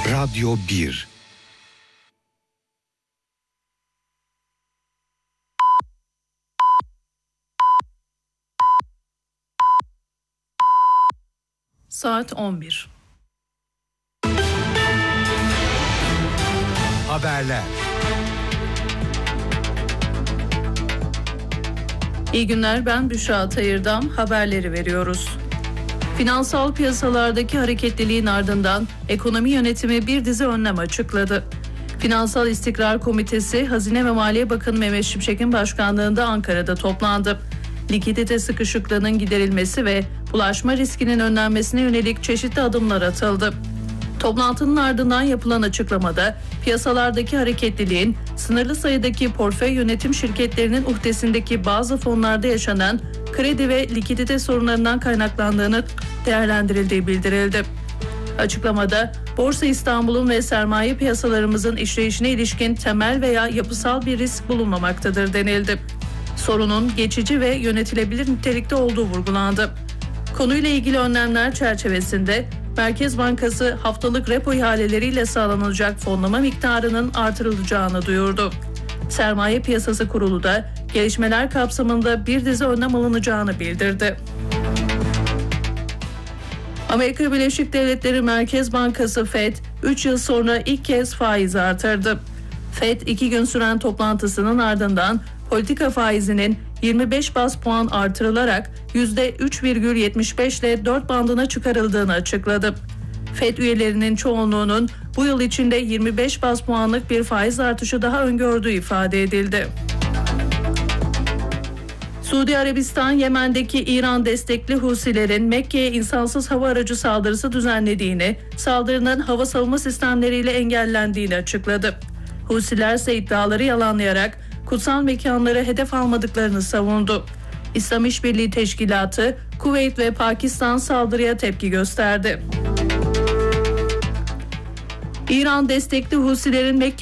Radyo 1. Saat 11. Haberler. İyi günler, ben Büşra Tayırdam. Haberleri veriyoruz. Finansal piyasalardaki hareketliliğin ardından ekonomi yönetimi bir dizi önlem açıkladı. Finansal İstikrar Komitesi, Hazine ve Maliye Bakanı Mehmet Şimşek'in başkanlığında Ankara'da toplandı. Likidite sıkışıklığının giderilmesi ve bulaşma riskinin önlenmesine yönelik çeşitli adımlar atıldı. Toplantının ardından yapılan açıklamada piyasalardaki hareketliliğin sınırlı sayıdaki portföy yönetim şirketlerinin uhdesindeki bazı fonlarda yaşanan kredi ve likidite sorunlarından kaynaklandığını değerlendirildiği bildirildi. Açıklamada Borsa İstanbul'un ve sermaye piyasalarımızın işleyişine ilişkin temel veya yapısal bir risk bulunmamaktadır denildi. Sorunun geçici ve yönetilebilir nitelikte olduğu vurgulandı. Konuyla ilgili önlemler çerçevesinde Merkez Bankası haftalık repo ihaleleriyle sağlanacak fonlama miktarının artırılacağını duyurdu. Sermaye Piyasası Kurulu da gelişmeler kapsamında bir dizi önlem alınacağını bildirdi. Amerika Birleşik Devletleri Merkez Bankası FED 3 yıl sonra ilk kez faiz artırdı. FED 2 gün süren toplantısının ardından politika faizinin 25 baz puan artırılarak %3,75 ile 4 bandına çıkarıldığını açıkladı. FED üyelerinin çoğunluğunun bu yıl içinde 25 baz puanlık bir faiz artışı daha öngördüğü ifade edildi. Suudi Arabistan, Yemen'deki İran destekli Husilerin Mekke'ye insansız hava aracı saldırısı düzenlediğini, saldırının hava savunma sistemleriyle engellendiğini açıkladı. Husiler ise iddiaları yalanlayarak kutsal mekanları hedef almadıklarını savundu. İslam İşbirliği Teşkilatı, Kuveyt ve Pakistan saldırıya tepki gösterdi. İran destekli Husilerin Mekke